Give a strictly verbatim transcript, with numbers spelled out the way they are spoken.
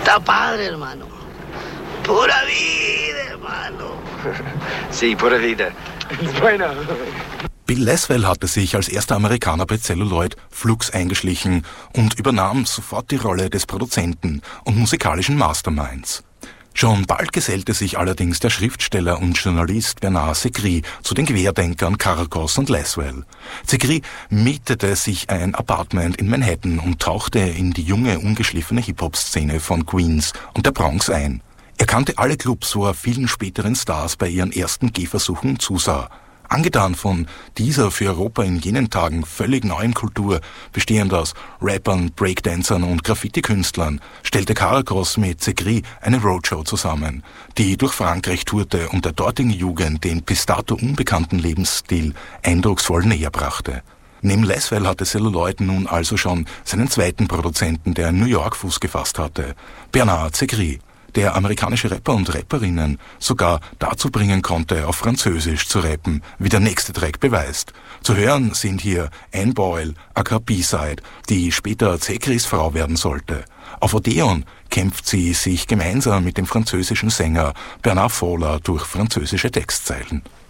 Está padre, hermano. Pura vida, hermano. Sí, pura vida. Bueno. Bill Laswell hatte sich als erster Amerikaner bei Celluloid flugs eingeschlichen und übernahm sofort die Rolle des Produzenten und musikalischen Masterminds. Schon bald gesellte sich allerdings der Schriftsteller und Journalist Bernard Segris zu den Querdenkern Caracos und Laswell. Segris mietete sich ein Apartment in Manhattan und tauchte in die junge, ungeschliffene Hip-Hop-Szene von Queens und der Bronx ein. Er kannte alle Clubs, wo er vielen späteren Stars bei ihren ersten Gehversuchen zusah. Angetan von dieser für Europa in jenen Tagen völlig neuen Kultur, bestehend aus Rappern, Breakdancern und Graffiti-Künstlern, stellte Caracos mit Segris eine Roadshow zusammen, die durch Frankreich tourte und der dortigen Jugend den bis dato unbekannten Lebensstil eindrucksvoll näher brachte. Neben Laswell hatte Celluloid nun also schon seinen zweiten Produzenten, der in New York Fuß gefasst hatte, Bernard Segris, der amerikanische Rapper und Rapperinnen sogar dazu bringen konnte, auf Französisch zu rappen, wie der nächste Track beweist. Zu hören sind hier Anne Boyle, aka B-Side, die später Segris Frau werden sollte. Auf Odeon kämpft sie sich gemeinsam mit dem französischen Sänger Bernard Fowler durch französische Textzeilen.